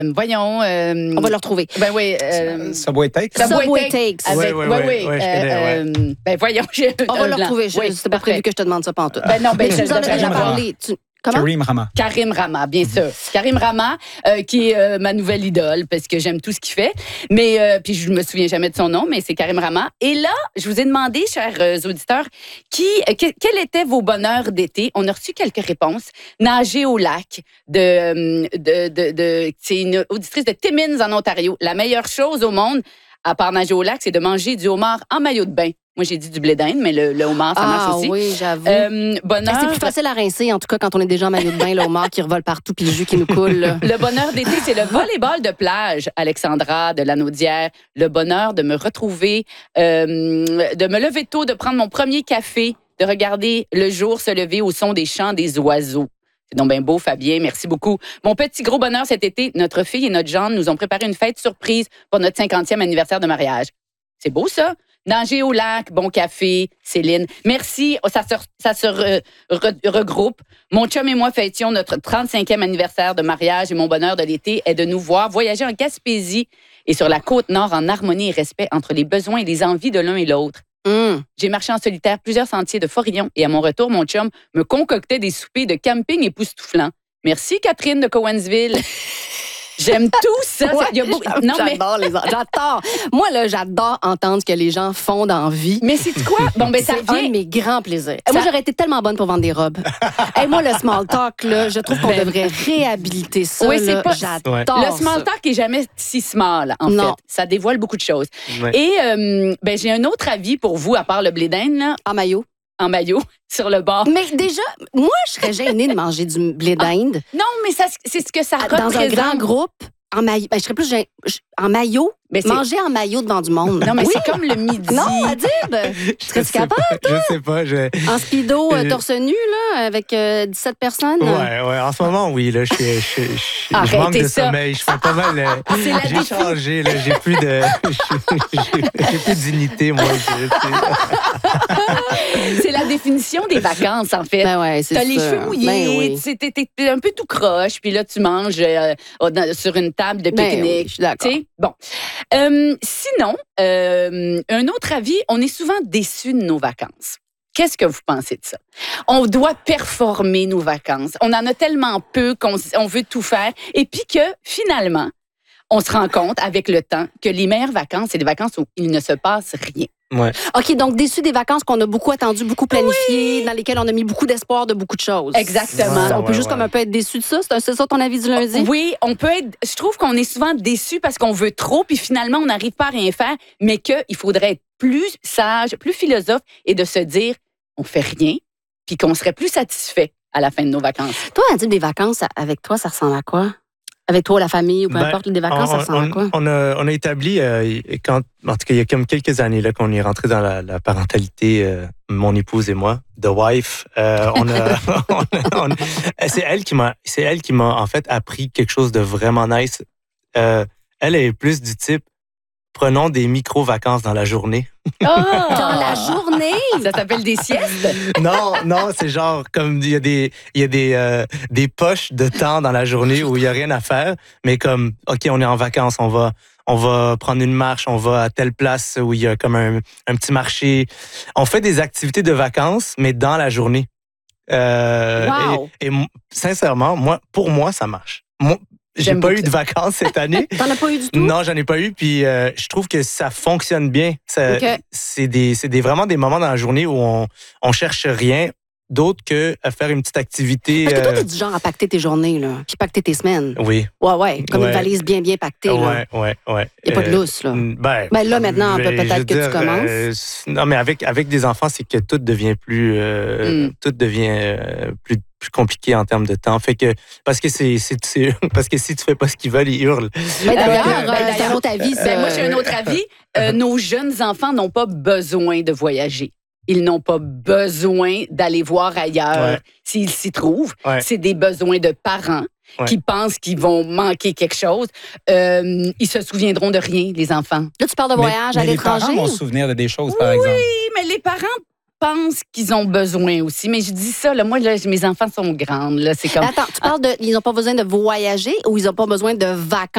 Voyons. On va le retrouver. Ben oui. Subway Takes. Subway Takes. Avec, Oui, oui. je connais, Ben voyons, j'ai On va le retrouver. Oui, C'était pas prévu que je te demande ça pantoute. Ben non, ben Mais tu nous en as déjà Karim parlé. Comment? Karim Rama. Karim Rama, bien sûr. Karim Rama, qui est ma nouvelle idole, parce que j'aime tout ce qu'il fait. Mais puis je me souviens jamais de son nom, mais c'est Karim Rama. Et là, je vous ai demandé, chers auditeurs, quels étaient vos bonheurs d'été? On a reçu quelques réponses. Nager au lac, c'est une auditrice de Timmins en Ontario. La meilleure chose au monde, à part nager au lac, c'est de manger du homard en maillot de bain. Moi, j'ai dit du blé d'Inde, mais le homard, ça marche aussi. Ah oui, j'avoue. Bonheur. C'est plus facile à rincer, en tout cas, quand on est déjà en maillot de bain, le homard qui revole partout puis le jus qui nous coule. Là. Le bonheur d'été, c'est le volleyball de plage, Alexandra de Lanaudière. Le bonheur de me retrouver, de me lever tôt, de prendre mon premier café, de regarder le jour se lever au son des chants des oiseaux. C'est donc bien beau, Fabien. Merci beaucoup. Mon petit gros bonheur cet été, notre fille et notre gendre nous ont préparé une fête surprise pour notre 50e anniversaire de mariage. C'est beau, ça? Nager au lac, bon café, Céline. Merci, ça se regroupe. Mon chum et moi fêtions notre 35e anniversaire de mariage et mon bonheur de l'été est de nous voir voyager en Gaspésie et sur la Côte-Nord en harmonie et respect entre les besoins et les envies de l'un et l'autre. J'ai marché en solitaire plusieurs sentiers de Forillon et à mon retour, mon chum me concoctait des soupers de camping époustouflants. Merci, Catherine de Cowansville. J'aime tout ça. Ouais, J'adore les enfants. J'adore. Moi, là, j'adore entendre ce que les gens font dans la vie. Mais c'est quoi? Bon, ben, ça c'est un vient... de mes grands plaisirs. Moi, j'aurais été tellement bonne pour vendre des robes. Moi, le small talk, là, je trouve qu'on devrait réhabiliter ça. Oui, c'est là. pas... J'adore Le small talk est jamais si small, en fait. Ça dévoile beaucoup de choses. Ouais. Et j'ai un autre avis pour vous, à part le blé d'Inde, là, En maillot. en maillot, sur le bord. Mais déjà, moi, je serais gênée de manger du blé d'Inde Non, mais c'est ce que ça représente. dans un grand groupe. En maillot. Ben, je serais plus en maillot. Mais manger en maillot devant du monde. Non, mais oui. c'est comme le midi. Non, Adib! Serais-tu capable? Je sais pas. En speedo, torse nu, là, avec 17 personnes? Ouais. En ce moment, oui. Là, je manque de sommeil. Je fais pas mal. J'ai changé. Là, j'ai plus de. J'ai plus de dignité, moi. C'est la définition des vacances, en fait. Ben ouais, c'est T'as les cheveux mouillés, ben oui. t'es un peu tout croche, puis là, tu manges sur une table de pique-nique. Oui, je suis d'accord. T'sais? Bon. Sinon, un autre avis, on est souvent déçus de nos vacances. Qu'est-ce que vous pensez de ça? On doit performer nos vacances. On en a tellement peu qu'on veut tout faire. Et puis que, finalement, on se rend compte avec le temps que les meilleures vacances, c'est des vacances où il ne se passe rien. Ouais. OK, donc déçu des vacances qu'on a beaucoup attendues, beaucoup planifiées, dans lesquelles on a mis beaucoup d'espoir de beaucoup de choses. Exactement. On peut juste comme un peu être déçu de ça. C'est ça ton avis du lundi? Oui, on peut être... Je trouve qu'on est souvent déçu parce qu'on veut trop, puis finalement, on n'arrive pas à rien faire, mais qu'il faudrait être plus sage, plus philosophe et de se dire, on fait rien, puis qu'on serait plus satisfait à la fin de nos vacances. Toi, Adib, des vacances avec toi, ça ressemble à quoi? Avec toi, la famille, ou peu importe, des vacances, ça ressemble à quoi? On a établi, en tout cas, il y a comme quelques années là, qu'on est rentré dans la parentalité, mon épouse et moi, The Wife. C'est elle qui m'a en fait appris quelque chose de vraiment nice. Elle est plus du type, prenons des micro-vacances dans la journée. Oh! Dans la journée? Ça s'appelle des siestes? Non, c'est genre comme il y a des poches de temps dans la journée où il y a rien à faire, mais comme OK, on est en vacances, on va prendre une marche, on va à telle place où il y a comme un petit marché. On fait des activités de vacances, mais dans la journée. Wow. Et sincèrement, pour moi, ça marche. J'ai pas eu de vacances cette année. T'en as pas eu du tout? Non, j'en ai pas eu. Puis je trouve que ça fonctionne bien. Okay. C'est vraiment des moments dans la journée où on cherche rien d'autre que à faire une petite activité. Parce que toi, t'es du genre à pacter tes journées, là, puis pacter tes semaines. Oui. Ouais. Comme une valise bien pactée. Là. Ouais. Il n'y a pas de lousse, là. Ben là, maintenant, peut-être que tu commences. Non, mais avec des enfants, c'est que tout devient plus compliqué en termes de temps. Fait que parce que parce que si tu fais pas ce qu'ils veulent, ils hurlent. Mais d'ailleurs, c'est un autre avis. Moi, j'ai un autre avis. Nos jeunes enfants n'ont pas besoin de voyager. Ils n'ont pas besoin d'aller voir ailleurs s'ils s'y trouvent. Ouais. C'est des besoins de parents qui pensent qu'ils vont manquer quelque chose. Ils se souviendront de rien, les enfants. Là, tu parles de voyage à l'étranger. Les parents vont se souvenir de des choses, par exemple. Oui, mais les parents pensent qu'ils ont besoin aussi. Mais je dis ça, là, moi, là, mes enfants sont grandes. Là, c'est comme... Attends, tu parles ils n'ont pas besoin de voyager ou ils n'ont pas besoin de vacances?